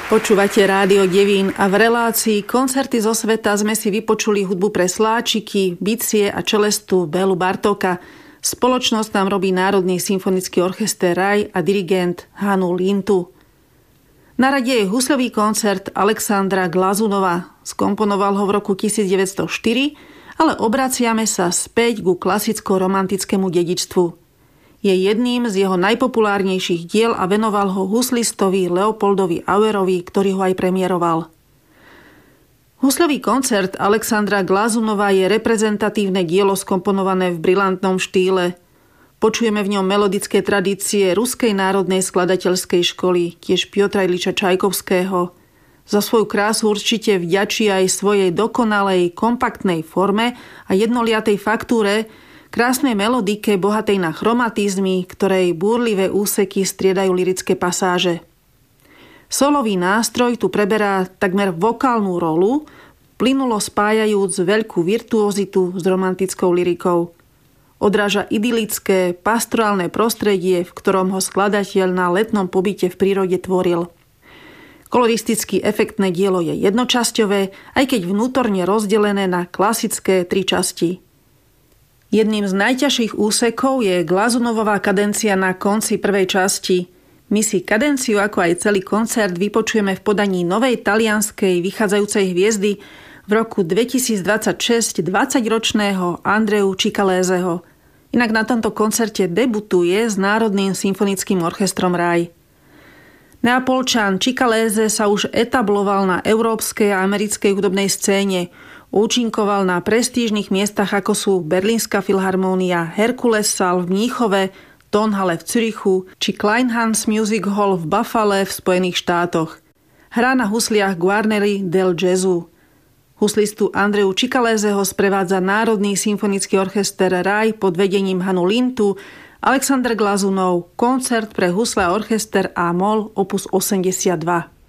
Počúvate Rádio Devín a v relácii Koncerty zo sveta sme si vypočuli hudbu pre sláčiky, bicie a čelestu Bélu Bartóka. Spoločnosť nám robí Národný symfonický orchester RAI a dirigent Hanu Lintu. Na rade je husľový koncert Alexandra Glazunova. Skomponoval ho v roku 1904, ale obraciame sa späť ku klasicko-romantickému dedičstvu. Je jedným z jeho najpopulárnejších diel a venoval ho huslistovi Leopoldovi Auerovi, ktorý ho aj premiéroval. Husľový koncert Alexandra Glazunova je reprezentatívne dielo skomponované v brilantnom štýle. Počujeme v ňom melodické tradície Ruskej národnej skladateľskej školy, tiež Piotra Iliča Čajkovského. Za svoju krásu určite vďačí aj svojej dokonalej, kompaktnej forme a jednoliatej faktúre, krásnej melodike, bohatej na chromatizmy, ktorej búrlivé úseky striedajú lyrické pasáže. Solový nástroj tu preberá takmer vokálnu rolu, plynulo spájajúc veľkú virtuozitu s romantickou lyrikou. Odráža idylické, pastorálne prostredie, v ktorom ho skladateľ na letnom pobyte v prírode tvoril. Koloristicky efektné dielo je jednočasťové, aj keď vnútorne rozdelené na klasické 3 časti. Jedným z najťažších úsekov je Glazunovová kadencia na konci prvej časti. My si kadenciu, ako aj celý koncert, vypočujeme v podaní novej talianskej vychádzajúcej hviezdy v roku 2026 20-ročného Andreu Cicaleseho. Inak na tomto koncerte debutuje s Národným symfonickým orchestrom RAI. Neapolčan Cicalese sa už etabloval na európskej a americkej hudobnej scéne. Účinkoval na prestížnych miestach, ako sú Berlínska filharmónia, Herkules Saal v Mníchove, Tonhalle v Zürichu či Kleinhans Music Hall v Buffale v Spojených štátoch. Hrá na husliach Guarneri del Gesù. Huslistu Andreu Cicaleseho sprevádza Národný symfonický orchester RAI pod vedením Hanu Lintu, Alexander Glazunov, koncert pre husle a orchester A-moll opus 82.